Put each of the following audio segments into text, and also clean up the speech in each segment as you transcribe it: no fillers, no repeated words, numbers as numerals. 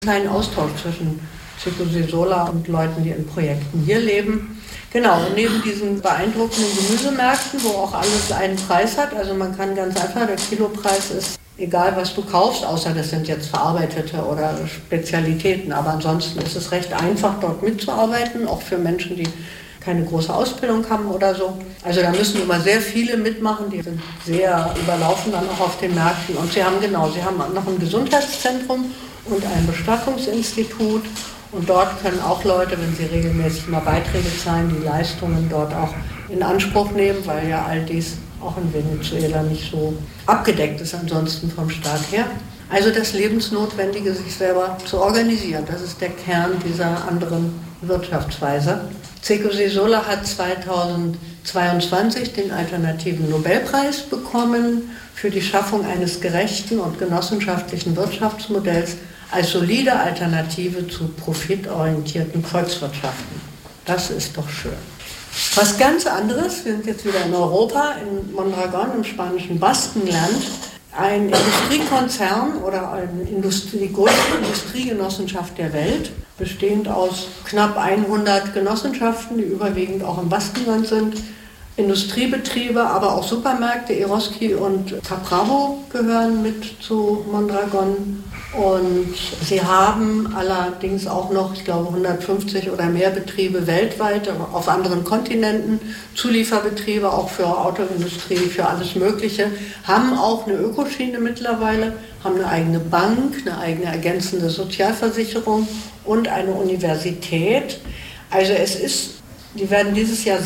Kleinen Austausch zwischen Circo Sesola und Leuten, die in Projekten hier leben. Genau, und neben diesen beeindruckenden Gemüsemärkten, wo auch alles einen Preis hat, also man kann ganz einfach, der Kilopreis ist egal, was du kaufst, außer das sind jetzt verarbeitete oder Spezialitäten, aber ansonsten ist es recht einfach, dort mitzuarbeiten, auch für Menschen, die keine große Ausbildung haben oder so. Also da müssen immer sehr viele mitmachen, die sind sehr überlaufen dann auch auf den Märkten. Und sie haben noch ein Gesundheitszentrum und ein Bestattungsinstitut. Und dort können auch Leute, wenn sie regelmäßig mal Beiträge zahlen, die Leistungen dort auch in Anspruch nehmen, weil ja all dies auch in Venezuela nicht so abgedeckt ist ansonsten vom Staat her. Also das Lebensnotwendige, sich selber zu organisieren, das ist der Kern dieser anderen Wirtschaftsweise. Circo Sesola hat 2022 den alternativen Nobelpreis bekommen für die Schaffung eines gerechten und genossenschaftlichen Wirtschaftsmodells als solide Alternative zu profitorientierten Volkswirtschaften. Das ist doch schön. Was ganz anderes, wir sind jetzt wieder in Europa, in Mondragon im spanischen Baskenland. Ein Industriekonzern oder die größte Industriegenossenschaft der Welt, bestehend aus knapp 100 Genossenschaften, die überwiegend auch im Baskenland sind, Industriebetriebe, aber auch Supermärkte, Eroski und Capravo gehören mit zu Mondragon. Und sie haben allerdings auch noch, ich glaube, 150 oder mehr Betriebe weltweit, auf anderen Kontinenten, Zulieferbetriebe auch für Autoindustrie, für alles Mögliche, haben auch eine Ökoschiene mittlerweile, haben eine eigene Bank, eine eigene ergänzende Sozialversicherung und eine Universität. Also die werden dieses Jahr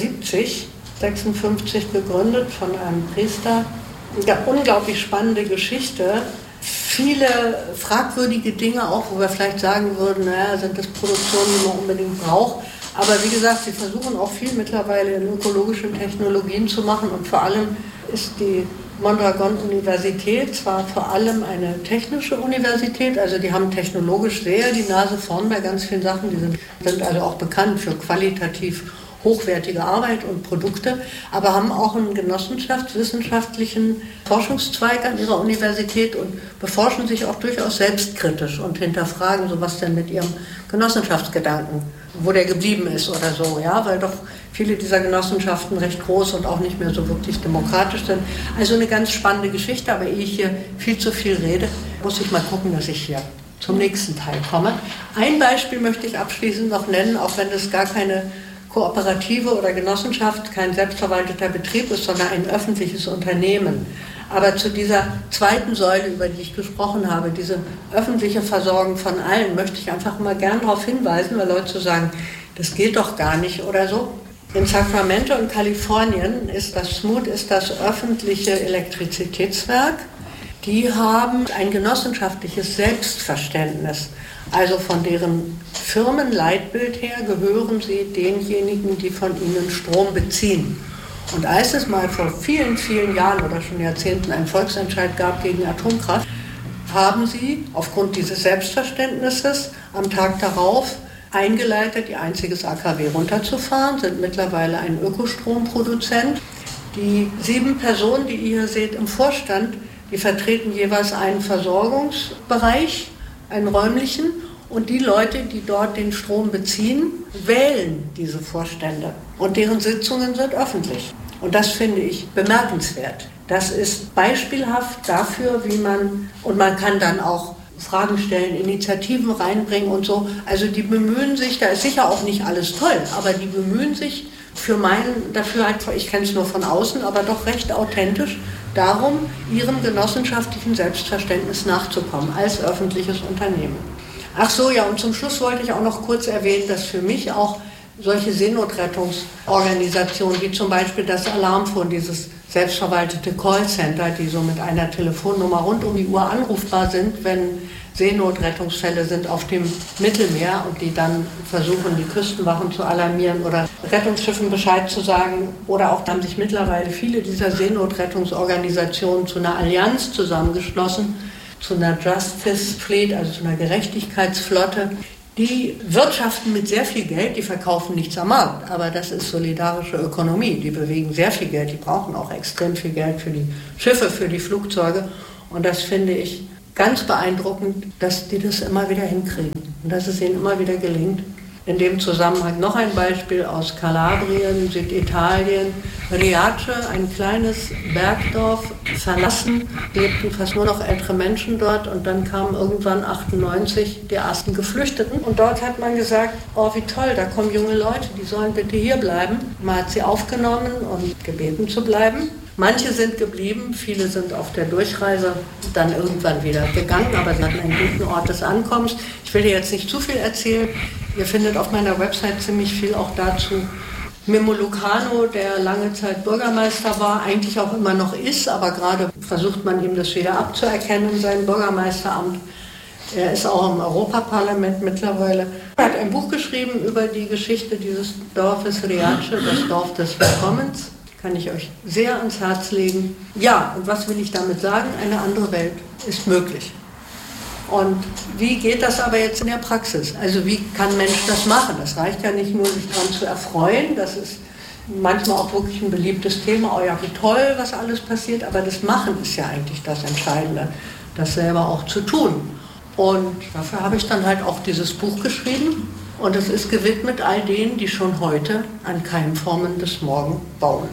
56 gegründet von einem Priester. Eine unglaublich spannende Geschichte. Viele fragwürdige Dinge auch, wo wir vielleicht sagen würden, naja, sind das Produktionen, die man unbedingt braucht. Aber wie gesagt, sie versuchen auch viel mittlerweile in ökologischen Technologien zu machen. Und vor allem ist die Mondragon-Universität zwar vor allem eine technische Universität, also die haben technologisch sehr die Nase vorn bei ganz vielen Sachen. Die sind also auch bekannt für qualitativ hochwertige Arbeit und Produkte, aber haben auch einen genossenschaftswissenschaftlichen Forschungszweig an ihrer Universität und beforschen sich auch durchaus selbstkritisch und hinterfragen, so was denn mit ihrem Genossenschaftsgedanken, wo der geblieben ist oder so, ja, weil doch viele dieser Genossenschaften recht groß und auch nicht mehr so wirklich demokratisch sind. Also eine ganz spannende Geschichte, aber ehe ich hier viel zu viel rede, muss ich mal gucken, dass ich hier zum nächsten Teil komme. Ein Beispiel möchte ich abschließend noch nennen, auch wenn das gar keine Kooperative oder Genossenschaft, kein selbstverwalteter Betrieb ist, sondern ein öffentliches Unternehmen. Aber zu dieser zweiten Säule, über die ich gesprochen habe, diese öffentliche Versorgung von allen, möchte ich einfach mal gern darauf hinweisen, weil Leute so sagen, das geht doch gar nicht oder so. In Sacramento in Kalifornien ist das öffentliche Elektrizitätswerk. Die haben ein genossenschaftliches Selbstverständnis. Also von deren Firmenleitbild her gehören sie denjenigen, die von ihnen Strom beziehen. Und als es mal vor vielen, vielen Jahren oder schon Jahrzehnten einen Volksentscheid gab gegen Atomkraft, haben sie aufgrund dieses Selbstverständnisses am Tag darauf eingeleitet, ihr einziges AKW runterzufahren, sind mittlerweile ein Ökostromproduzent. Die 7 Personen, die ihr hier seht im Vorstand, die vertreten jeweils einen Versorgungsbereich, einen räumlichen, und die Leute, die dort den Strom beziehen, wählen diese Vorstände und deren Sitzungen sind öffentlich. Und das finde ich bemerkenswert. Das ist beispielhaft dafür, man kann dann auch Fragen stellen, Initiativen reinbringen und so. Also die bemühen sich, da ist sicher auch nicht alles toll, aber die bemühen sich ich kenne es nur von außen, aber doch recht authentisch, darum, ihrem genossenschaftlichen Selbstverständnis nachzukommen als öffentliches Unternehmen. Ach so, ja, und zum Schluss wollte ich auch noch kurz erwähnen, dass für mich auch solche Seenotrettungsorganisationen, wie zum Beispiel das Alarmphone, dieses selbstverwaltete Callcenter, die so mit einer Telefonnummer rund um die Uhr anrufbar sind, wenn Seenotrettungsfälle sind auf dem Mittelmeer und die dann versuchen, die Küstenwachen zu alarmieren oder Rettungsschiffen Bescheid zu sagen. Oder auch haben sich mittlerweile viele dieser Seenotrettungsorganisationen zu einer Allianz zusammengeschlossen, zu einer Justice Fleet, also zu einer Gerechtigkeitsflotte. Die wirtschaften mit sehr viel Geld, die verkaufen nichts am Markt, aber das ist solidarische Ökonomie. Die bewegen sehr viel Geld, die brauchen auch extrem viel Geld für die Schiffe, für die Flugzeuge. Und das finde ich ganz beeindruckend, dass die das immer wieder hinkriegen und dass es ihnen immer wieder gelingt. In dem Zusammenhang noch ein Beispiel aus Kalabrien, Süditalien. Riace, ein kleines Bergdorf, verlassen, lebten fast nur noch ältere Menschen dort und dann kamen irgendwann 98 die ersten Geflüchteten. Und dort hat man gesagt, oh wie toll, da kommen junge Leute, die sollen bitte hier bleiben. Man hat sie aufgenommen und gebeten zu bleiben. Manche sind geblieben, viele sind auf der Durchreise dann irgendwann wieder gegangen, aber sie hatten einen guten Ort des Ankommens. Ich will dir jetzt nicht zu viel erzählen. Ihr findet auf meiner Website ziemlich viel auch dazu. Mimmo Lucano, der lange Zeit Bürgermeister war, eigentlich auch immer noch ist, aber gerade versucht man ihm das wieder abzuerkennen, sein Bürgermeisteramt. Er ist auch im Europaparlament mittlerweile. Er hat ein Buch geschrieben über die Geschichte dieses Dorfes Riace, das Dorf des Willkommens. Kann ich euch sehr ans Herz legen. Ja, und was will ich damit sagen? Eine andere Welt ist möglich. Und wie geht das aber jetzt in der Praxis? Also wie kann ein Mensch das machen? Das reicht ja nicht nur, sich daran zu erfreuen. Das ist manchmal auch wirklich ein beliebtes Thema. Oh ja, wie toll, was alles passiert. Aber das Machen ist ja eigentlich das Entscheidende, das selber auch zu tun. Und dafür habe ich dann halt auch dieses Buch geschrieben. Und es ist gewidmet all denen, die schon heute an Keimformen des Morgen bauen.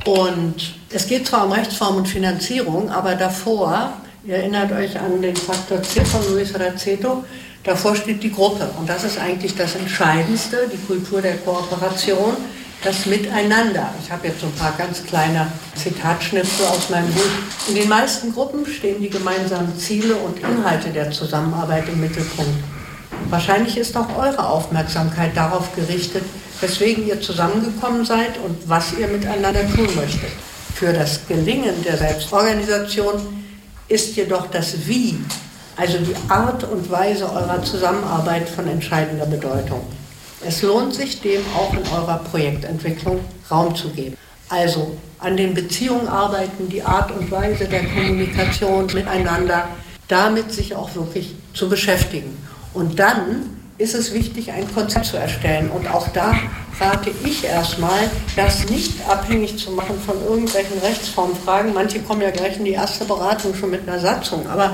Und es geht zwar um Rechtsform und Finanzierung, aber davor, ihr erinnert euch an den Faktor C von Luis Raceto, davor steht die Gruppe. Und das ist eigentlich das Entscheidendste, die Kultur der Kooperation, das Miteinander. Ich habe jetzt so ein paar ganz kleine Zitatschnipsel aus meinem Buch. In den meisten Gruppen stehen die gemeinsamen Ziele und Inhalte der Zusammenarbeit im Mittelpunkt. Wahrscheinlich ist auch eure Aufmerksamkeit darauf gerichtet, weswegen ihr zusammengekommen seid und was ihr miteinander tun möchtet. Für das Gelingen der Selbstorganisation ist jedoch das Wie, also die Art und Weise eurer Zusammenarbeit von entscheidender Bedeutung. Es lohnt sich, dem auch in eurer Projektentwicklung Raum zu geben. Also an den Beziehungen arbeiten, die Art und Weise der Kommunikation miteinander, damit sich auch wirklich zu beschäftigen. Und dann ist es wichtig, ein Konzept zu erstellen. Und auch da rate ich erstmal, das nicht abhängig zu machen von irgendwelchen Rechtsformfragen. Manche kommen ja gleich in die erste Beratung schon mit einer Satzung. Aber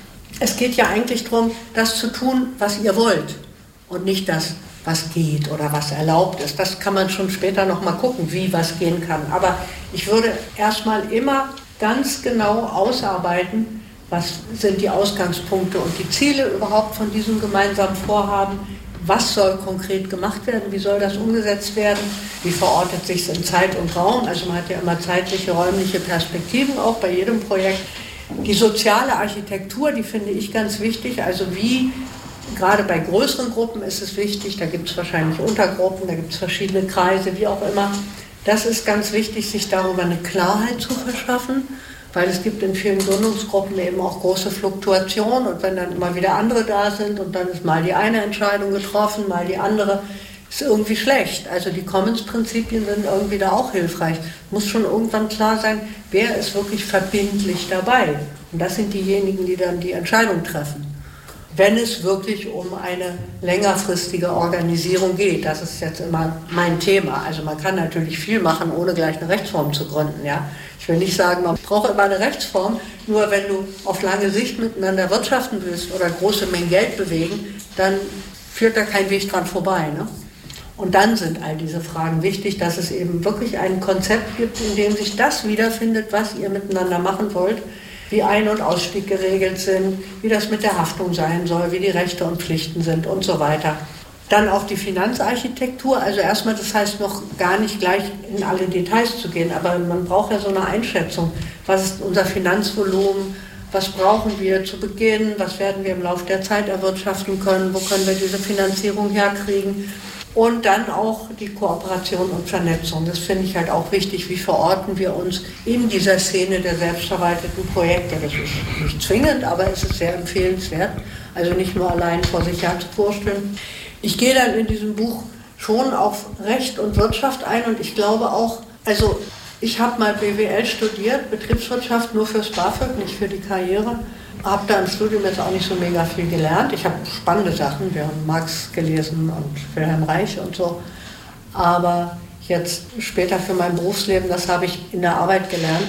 es geht ja eigentlich darum, das zu tun, was ihr wollt. Und nicht das, was geht oder was erlaubt ist. Das kann man schon später noch mal gucken, wie was gehen kann. Aber ich würde erstmal immer ganz genau ausarbeiten, was sind die Ausgangspunkte und die Ziele überhaupt von diesem gemeinsamen Vorhaben? Was soll konkret gemacht werden? Wie soll das umgesetzt werden? Wie verortet sich es in Zeit und Raum? Also man hat ja immer zeitliche, räumliche Perspektiven auch bei jedem Projekt. Die soziale Architektur, die finde ich ganz wichtig. Also wie, gerade bei größeren Gruppen ist es wichtig, da gibt es wahrscheinlich Untergruppen, da gibt es verschiedene Kreise, wie auch immer. Das ist ganz wichtig, sich darüber eine Klarheit zu verschaffen. Weil es gibt in vielen Gründungsgruppen eben auch große Fluktuationen und wenn dann immer wieder andere da sind und dann ist mal die eine Entscheidung getroffen, mal die andere, ist irgendwie schlecht. Also die Commons-Prinzipien sind irgendwie da auch hilfreich. Muss schon irgendwann klar sein, wer ist wirklich verbindlich dabei. Und das sind diejenigen, die dann die Entscheidung treffen. Wenn es wirklich um eine längerfristige Organisierung geht, das ist jetzt immer mein Thema. Also man kann natürlich viel machen, ohne gleich eine Rechtsform zu gründen. Ja? Ich will nicht sagen, man braucht immer eine Rechtsform, nur wenn du auf lange Sicht miteinander wirtschaften willst oder große Mengen Geld bewegen, dann führt da kein Weg dran vorbei. Ne? Und dann sind all diese Fragen wichtig, dass es eben wirklich ein Konzept gibt, in dem sich das wiederfindet, was ihr miteinander machen wollt, wie Ein- und Ausstieg geregelt sind, wie das mit der Haftung sein soll, wie die Rechte und Pflichten sind und so weiter. Dann auch die Finanzarchitektur, also erstmal, das heißt noch gar nicht gleich in alle Details zu gehen, aber man braucht ja so eine Einschätzung. Was ist unser Finanzvolumen? Was brauchen wir zu Beginn? Was werden wir im Laufe der Zeit erwirtschaften können? Wo können wir diese Finanzierung herkriegen? Und dann auch die Kooperation und Vernetzung. Das finde ich halt auch wichtig. Wie verorten wir uns in dieser Szene der selbstverwalteten Projekte? Das ist nicht zwingend, aber es ist sehr empfehlenswert. Also nicht nur allein vor sich her zu vorstellen. Ich gehe dann in diesem Buch schon auf Recht und Wirtschaft ein und ich glaube auch, also ich habe mal BWL studiert, Betriebswirtschaft nur fürs BAföG, nicht für die Karriere. Habe da im Studium jetzt auch nicht so mega viel gelernt. Ich habe spannende Sachen, wir haben Marx gelesen und Wilhelm Reich und so. Aber jetzt später für mein Berufsleben, das habe ich in der Arbeit gelernt.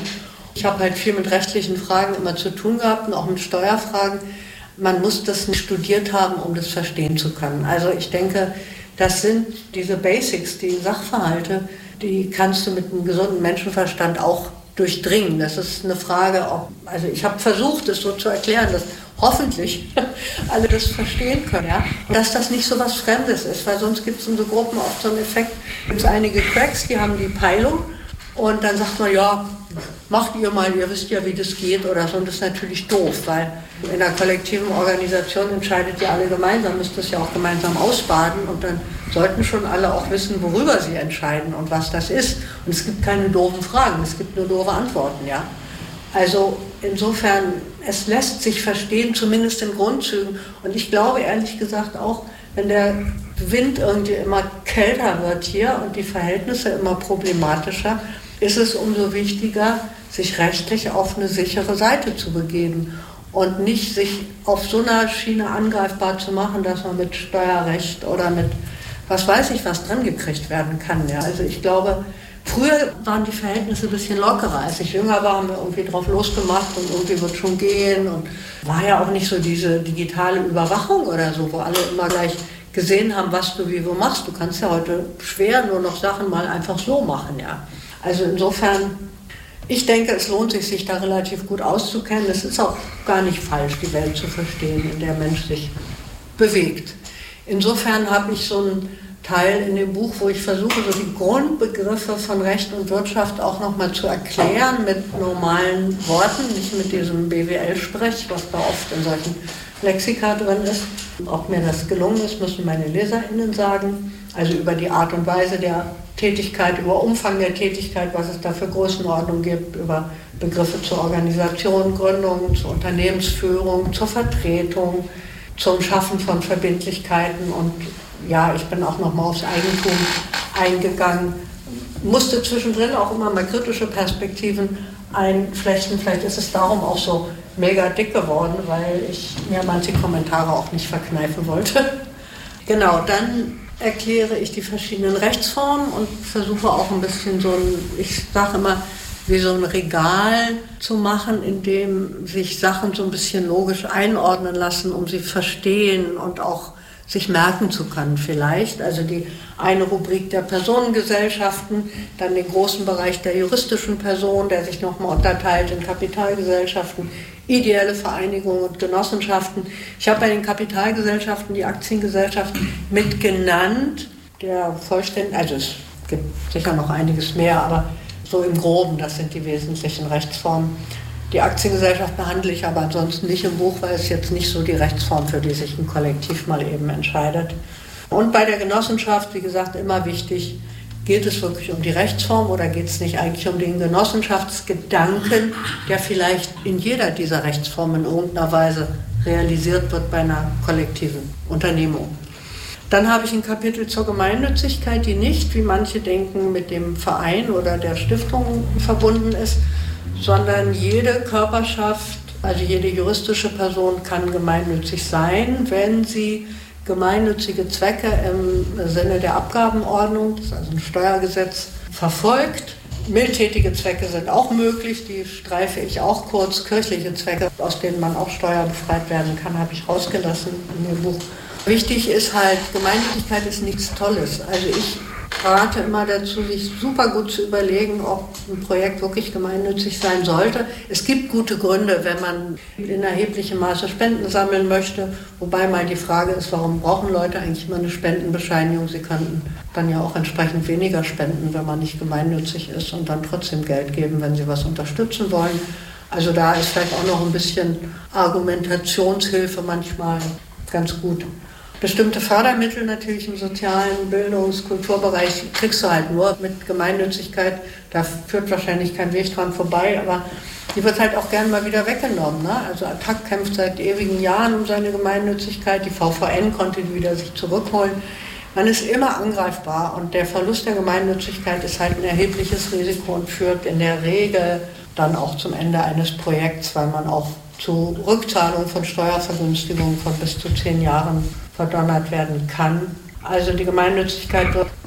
Ich habe halt viel mit rechtlichen Fragen immer zu tun gehabt und auch mit Steuerfragen. Man muss das nicht studiert haben, um das verstehen zu können. Also ich denke, das sind diese Basics, die Sachverhalte, die kannst du mit einem gesunden Menschenverstand auch durchdringen. Das ist eine Frage, also ich habe versucht, es so zu erklären, dass hoffentlich alle das verstehen können, ja? Und dass das nicht so was Fremdes ist, weil sonst gibt es in so Gruppen oft so einen Effekt. Es gibt einige Cracks, die haben die Peilung und dann sagt man, ja, macht ihr mal, ihr wisst ja, wie das geht oder so. Und das ist natürlich doof, weil in einer kollektiven Organisation entscheidet ihr alle gemeinsam, müsst es ja auch gemeinsam ausbaden und dann sollten schon alle auch wissen, worüber sie entscheiden und was das ist. Und es gibt keine doofen Fragen, es gibt nur doofe Antworten, ja. Also insofern, es lässt sich verstehen, zumindest in Grundzügen. Und ich glaube ehrlich gesagt auch, wenn der Wind irgendwie immer kälter wird hier und die Verhältnisse immer problematischer, ist es umso wichtiger, sich rechtlich auf eine sichere Seite zu begeben und nicht sich auf so einer Schiene angreifbar zu machen, dass man mit Steuerrecht oder mit was weiß ich was dran gekriegt werden kann. Ja. Also ich glaube, früher waren die Verhältnisse ein bisschen lockerer. Als ich jünger war, haben wir irgendwie drauf losgemacht und irgendwie wird schon gehen. Und war ja auch nicht so diese digitale Überwachung oder so, wo alle immer gleich gesehen haben, was du wie wo machst. Du kannst ja heute schwer nur noch Sachen mal einfach so machen. Ja. Also insofern, ich denke, es lohnt sich da relativ gut auszukennen. Es ist auch gar nicht falsch, die Welt zu verstehen, in der Mensch sich bewegt. Insofern habe ich so einen Teil in dem Buch, wo ich versuche, so die Grundbegriffe von Recht und Wirtschaft auch nochmal zu erklären mit normalen Worten, nicht mit diesem BWL-Sprech, was da oft in solchen Lexika drin ist. Ob mir das gelungen ist, müssen meine LeserInnen sagen. Also über die Art und Weise der Tätigkeit, über Umfang der Tätigkeit, was es da für Größenordnung gibt, über Begriffe zur Organisation, Gründung, zur Unternehmensführung, zur Vertretung, zum Schaffen von Verbindlichkeiten und ja, ich bin auch nochmal aufs Eigentum eingegangen, musste zwischendrin auch immer mal kritische Perspektiven einflechten. Vielleicht ist es darum auch so mega dick geworden, weil ich mir manche Kommentare auch nicht verkneifen wollte. Genau, dann erkläre ich die verschiedenen Rechtsformen und versuche auch ein bisschen so ein, ich sage immer, wie so ein Regal zu machen, in dem sich Sachen so ein bisschen logisch einordnen lassen, um sie verstehen und auch sich merken zu können vielleicht. Also die eine Rubrik der Personengesellschaften, dann den großen Bereich der juristischen Person, der sich nochmal unterteilt in Kapitalgesellschaften, ideelle Vereinigungen und Genossenschaften. Ich habe bei den Kapitalgesellschaften die Aktiengesellschaften mitgenannt. Also es gibt sicher noch einiges mehr, aber so im Groben, das sind die wesentlichen Rechtsformen. Die Aktiengesellschaft behandle ich aber ansonsten nicht im Buch, weil es jetzt nicht so die Rechtsform, für die sich ein Kollektiv mal eben entscheidet. Und bei der Genossenschaft, wie gesagt, immer wichtig, geht es wirklich um die Rechtsform oder geht es nicht eigentlich um den Genossenschaftsgedanken, der vielleicht in jeder dieser Rechtsformen in irgendeiner Weise realisiert wird bei einer kollektiven Unternehmung. Dann habe ich ein Kapitel zur Gemeinnützigkeit, die nicht, wie manche denken, mit dem Verein oder der Stiftung verbunden ist, sondern jede Körperschaft, also jede juristische Person kann gemeinnützig sein, wenn sie gemeinnützige Zwecke im Sinne der Abgabenordnung, das ist also ein Steuergesetz, verfolgt. Mildtätige Zwecke sind auch möglich, die streife ich auch kurz. Kirchliche Zwecke, aus denen man auch steuerbefreit werden kann, habe ich rausgelassen in dem Buch. Wichtig ist halt, Gemeinnützigkeit ist nichts Tolles. Also ich rate immer dazu, sich super gut zu überlegen, ob ein Projekt wirklich gemeinnützig sein sollte. Es gibt gute Gründe, wenn man in erheblichem Maße Spenden sammeln möchte. Wobei mal die Frage ist, warum brauchen Leute eigentlich immer eine Spendenbescheinigung? Sie könnten dann ja auch entsprechend weniger spenden, wenn man nicht gemeinnützig ist und dann trotzdem Geld geben, wenn sie was unterstützen wollen. Also da ist vielleicht auch noch ein bisschen Argumentationshilfe manchmal ganz gut. Bestimmte Fördermittel natürlich im sozialen Bildungs-, Kulturbereich kriegst du halt nur mit Gemeinnützigkeit. Da führt wahrscheinlich kein Weg dran vorbei, aber die wird halt auch gern mal wieder weggenommen. Ne? Also ATTAC kämpft seit ewigen Jahren um seine Gemeinnützigkeit. Die VVN konnte die wieder sich zurückholen. Man ist immer angreifbar und der Verlust der Gemeinnützigkeit ist halt ein erhebliches Risiko und führt in der Regel dann auch zum Ende eines Projekts, weil man auch zu Rückzahlung von Steuervergünstigungen von bis zu 10 Jahren verdonnert werden kann. Also die Gemeinnützigkeit wird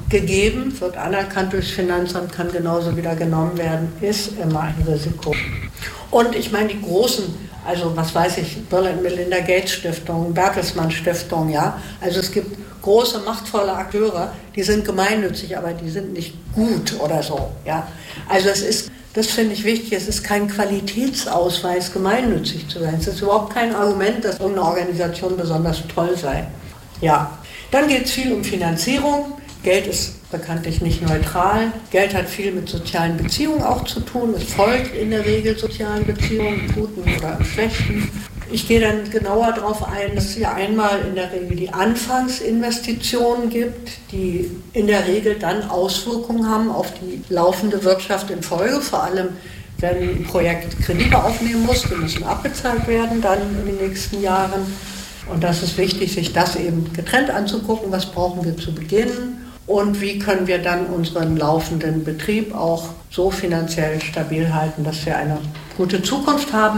gegeben, wird anerkannt durchs Finanzamt, kann genauso wieder genommen werden, ist immer ein Risiko. Und ich meine, die großen, also was weiß ich, Bill und Melinda Gates Stiftung, Bertelsmann Stiftung, ja, also es gibt große, machtvolle Akteure, die sind gemeinnützig, aber die sind nicht gut oder so, ja. Also das finde ich wichtig, es ist kein Qualitätsausweis, gemeinnützig zu sein. Es ist überhaupt kein Argument, dass irgendeine Organisation besonders toll sei. Ja, dann geht es viel um Finanzierung. Geld ist bekanntlich nicht neutral. Geld hat viel mit sozialen Beziehungen auch zu tun. Es folgt in der Regel sozialen Beziehungen, im Guten oder im Schlechten. Ich gehe dann genauer darauf ein, dass es ja einmal in der Regel die Anfangsinvestitionen gibt, die in der Regel dann Auswirkungen haben auf die laufende Wirtschaft in Folge, vor allem wenn ein Projekt Kredite aufnehmen muss, die müssen abbezahlt werden dann in den nächsten Jahren. Und das ist wichtig, sich das eben getrennt anzugucken, was brauchen wir zu Beginn und wie können wir dann unseren laufenden Betrieb auch so finanziell stabil halten, dass wir eine gute Zukunft haben.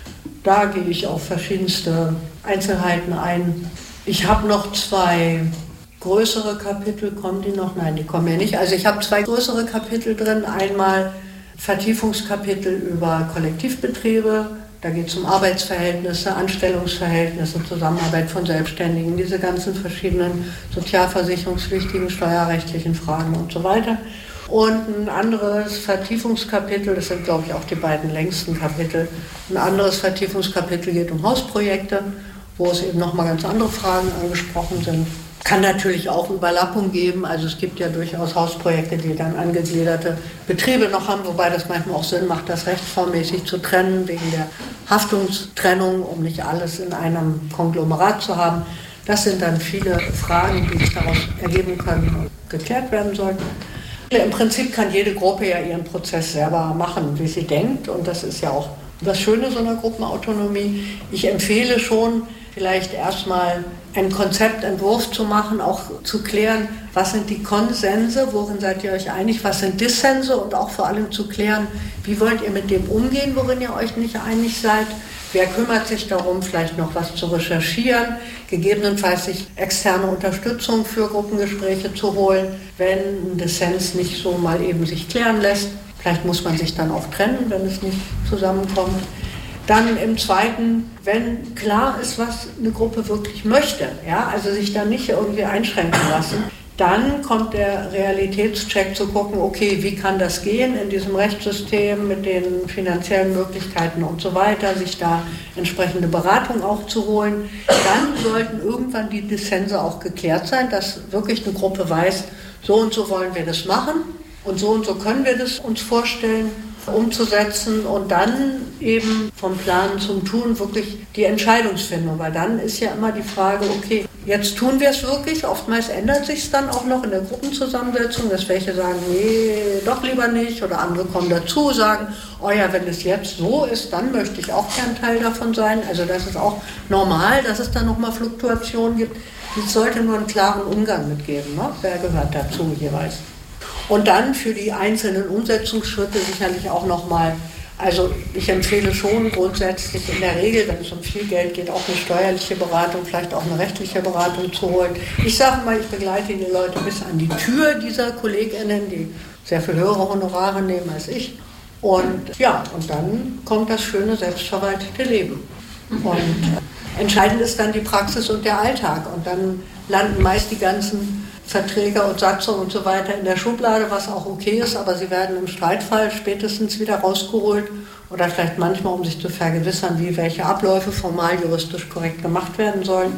Da gehe ich auf verschiedenste Einzelheiten ein. Ich habe noch 2 größere Kapitel, kommen die noch? Nein, die kommen ja nicht. Also ich habe 2 größere Kapitel drin. Einmal Vertiefungskapitel über Kollektivbetriebe. Da geht es um Arbeitsverhältnisse, Anstellungsverhältnisse, Zusammenarbeit von Selbstständigen, diese ganzen verschiedenen sozialversicherungspflichtigen, steuerrechtlichen Fragen und so weiter. Und ein anderes Vertiefungskapitel, das sind glaube ich auch die beiden längsten Kapitel, ein anderes Vertiefungskapitel geht um Hausprojekte, wo es eben nochmal ganz andere Fragen angesprochen sind. Kann natürlich auch Überlappung geben, also es gibt ja durchaus Hausprojekte, die dann angegliederte Betriebe noch haben, wobei das manchmal auch Sinn macht, das rechtsformmäßig zu trennen, wegen der Haftungstrennung, um nicht alles in einem Konglomerat zu haben. Das sind dann viele Fragen, die sich daraus ergeben können und geklärt werden sollten. Im Prinzip kann jede Gruppe ja ihren Prozess selber machen, wie sie denkt, und das ist ja auch das Schöne so einer Gruppenautonomie. Ich empfehle schon, vielleicht erstmal einen Konzeptentwurf zu machen, auch zu klären, was sind die Konsense, worin seid ihr euch einig, was sind Dissense und auch vor allem zu klären, wie wollt ihr mit dem umgehen, worin ihr euch nicht einig seid. Wer kümmert sich darum, vielleicht noch was zu recherchieren, gegebenenfalls sich externe Unterstützung für Gruppengespräche zu holen, wenn ein Dissens nicht so mal eben sich klären lässt. Vielleicht muss man sich dann auch trennen, wenn es nicht zusammenkommt. Dann im Zweiten, wenn klar ist, was eine Gruppe wirklich möchte, ja, also sich dann nicht irgendwie einschränken lassen, dann kommt der Realitätscheck zu gucken, okay, wie kann das gehen in diesem Rechtssystem mit den finanziellen Möglichkeiten und so weiter, sich da entsprechende Beratung auch zu holen. Dann sollten irgendwann die Dissense auch geklärt sein, dass wirklich eine Gruppe weiß, so und so wollen wir das machen und so können wir das uns vorstellen, umzusetzen und dann eben vom Planen zum Tun wirklich die Entscheidungsfindung, weil dann ist ja immer die Frage, okay, jetzt tun wir es wirklich, oftmals ändert sich es dann auch noch in der Gruppenzusammensetzung, dass welche sagen, nee, doch lieber nicht, oder andere kommen dazu, sagen, oh ja, wenn es jetzt so ist, dann möchte ich auch gern Teil davon sein, also das ist auch normal, dass es dann nochmal Fluktuationen gibt, es sollte nur einen klaren Umgang mitgeben, ne? Wer gehört dazu jeweils. Und dann für die einzelnen Umsetzungsschritte sicherlich auch nochmal, also ich empfehle schon grundsätzlich in der Regel, wenn es um viel Geld geht, auch eine steuerliche Beratung, vielleicht auch eine rechtliche Beratung zu holen. Ich sage mal, ich begleite die Leute bis an die Tür dieser KollegInnen, die sehr viel höhere Honorare nehmen als ich. Und ja, und dann kommt das schöne, selbstverwaltete Leben. Und entscheidend ist dann die Praxis und der Alltag. Und dann landen meist die ganzen Verträge und Satzungen und so weiter in der Schublade, was auch okay ist, aber sie werden im Streitfall spätestens wieder rausgeholt oder vielleicht manchmal, um sich zu vergewissern, wie welche Abläufe formal juristisch korrekt gemacht werden sollen.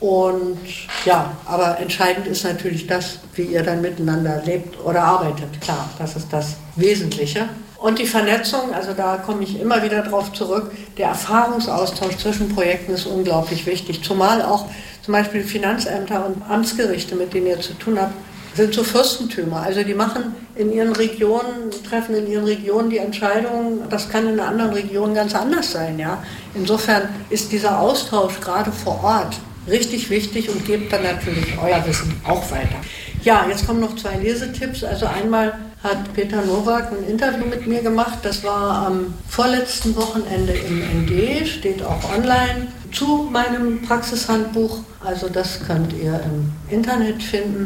Und ja, aber entscheidend ist natürlich das, wie ihr dann miteinander lebt oder arbeitet. Klar, das ist das Wesentliche. Und die Vernetzung, also da komme ich immer wieder drauf zurück, der Erfahrungsaustausch zwischen Projekten ist unglaublich wichtig, zumal auch zum Beispiel Finanzämter und Amtsgerichte, mit denen ihr zu tun habt, sind so Fürstentümer. Also die machen in ihren Regionen, treffen in ihren Regionen die Entscheidungen, das kann in einer anderen Region ganz anders sein. Ja? Insofern ist dieser Austausch gerade vor Ort richtig wichtig und gebt dann natürlich euer Wissen auch weiter. Ja, jetzt kommen noch 2 Lesetipps. Also einmal hat Peter Nowak ein Interview mit mir gemacht. Das war am vorletzten Wochenende im ND, steht auch online, zu meinem Praxishandbuch. Also das könnt ihr im Internet finden.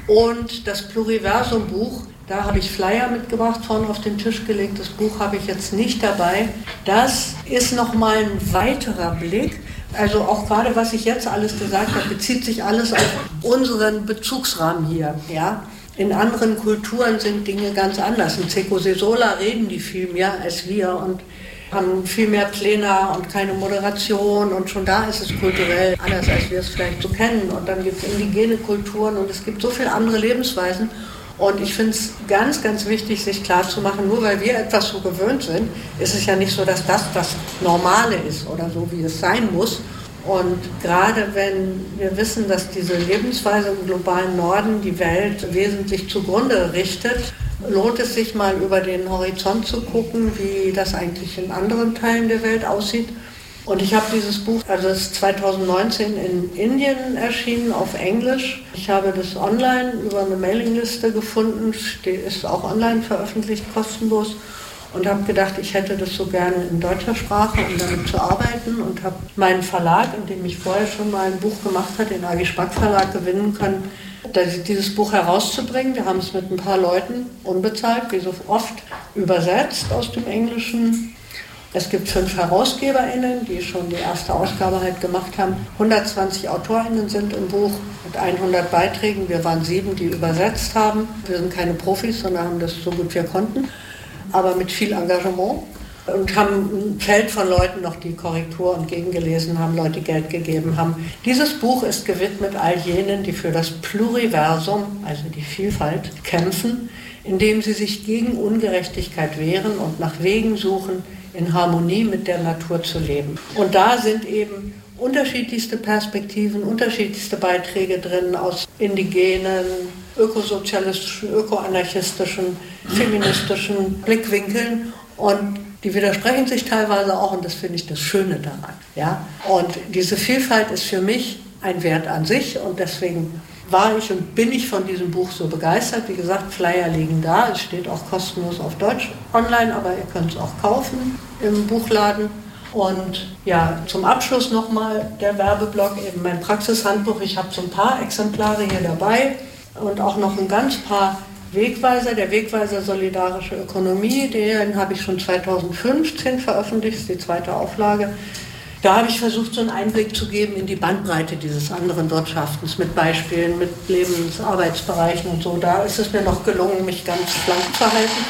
Und das Pluriversum-Buch, da habe ich Flyer mitgebracht, vorne auf den Tisch gelegt. Das Buch habe ich jetzt nicht dabei. Das ist nochmal ein weiterer Blick. Also auch gerade, was ich jetzt alles gesagt habe, bezieht sich alles auf unseren Bezugsrahmen hier. Ja? In anderen Kulturen sind Dinge ganz anders. In Ceco Sesola reden die viel mehr als wir und haben viel mehr Pläne und keine Moderation. Und schon da ist es kulturell anders, als wir es vielleicht so kennen. Und dann gibt es indigene Kulturen und es gibt so viele andere Lebensweisen. Und ich finde es ganz, ganz wichtig, sich klarzumachen, nur weil wir etwas so gewöhnt sind, ist es ja nicht so, dass das Normale ist oder so, wie es sein muss. Und gerade wenn wir wissen, dass diese Lebensweise im globalen Norden die Welt wesentlich zugrunde richtet, lohnt es sich mal über den Horizont zu gucken, wie das eigentlich in anderen Teilen der Welt aussieht. Und ich habe dieses Buch, also es ist 2019 in Indien erschienen, auf Englisch. Ich habe das online über eine Mailingliste gefunden, ist auch online veröffentlicht, kostenlos. Und habe gedacht, ich hätte das so gerne in deutscher Sprache, um damit zu arbeiten. Und habe meinen Verlag, in dem ich vorher schon mal ein Buch gemacht habe, den A.G. Spack Verlag, gewinnen können, dieses Buch herauszubringen. Wir haben es mit ein paar Leuten unbezahlt, wie so oft, übersetzt aus dem Englischen. Es gibt 5 HerausgeberInnen, die schon die erste Ausgabe halt gemacht haben. 120 AutorInnen sind im Buch mit 100 Beiträgen. Wir waren 7, die übersetzt haben. Wir sind keine Profis, sondern haben das so gut wir konnten, aber mit viel Engagement. Und haben ein Feld von Leuten noch, die Korrektur und gegengelesen haben, Leute Geld gegeben haben. Dieses Buch ist gewidmet all jenen, die für das Pluriversum, also die Vielfalt, kämpfen, indem sie sich gegen Ungerechtigkeit wehren und nach Wegen suchen, in Harmonie mit der Natur zu leben. Und da sind eben unterschiedlichste Perspektiven, unterschiedlichste Beiträge drin aus indigenen, ökosozialistischen, ökoanarchistischen, feministischen Blickwinkeln und die widersprechen sich teilweise auch und das finde ich das Schöne daran. Ja? Und diese Vielfalt ist für mich ein Wert an sich und deswegen war ich und bin ich von diesem Buch so begeistert. Wie gesagt, Flyer liegen da, es steht auch kostenlos auf Deutsch online, aber ihr könnt es auch kaufen im Buchladen. Und ja, zum Abschluss nochmal der Werbeblock, eben mein Praxishandbuch. Ich habe so ein paar Exemplare hier dabei und auch noch ein ganz paar Wegweiser. Der Wegweiser Solidarische Ökonomie, den habe ich schon 2015 veröffentlicht, ist die 2. Auflage. Da habe ich versucht, so einen Einblick zu geben in die Bandbreite dieses anderen Wirtschaftens mit Beispielen, mit Lebensarbeitsbereichen und so. Da ist es mir noch gelungen, mich ganz schlank zu halten.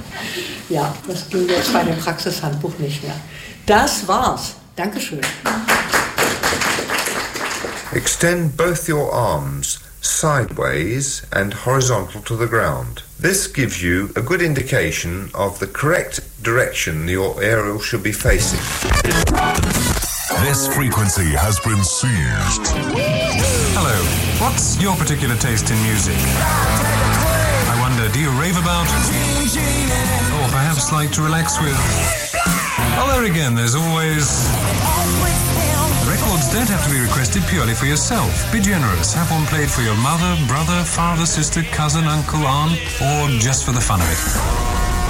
Ja, das ging jetzt bei dem Praxishandbuch nicht mehr. Das war's. Dankeschön. Extend both your arms sideways and horizontal to the ground. This gives you a good indication of the correct direction your aerial should be facing. This frequency has been seized. Hello, what's your particular taste in music? I wonder, do you rave about? Or perhaps like to relax with? Well, there again, there's always... Records don't have to be requested purely for yourself. Be generous. Have one played for your mother, brother, father, sister, cousin, uncle, aunt, or just for the fun of it.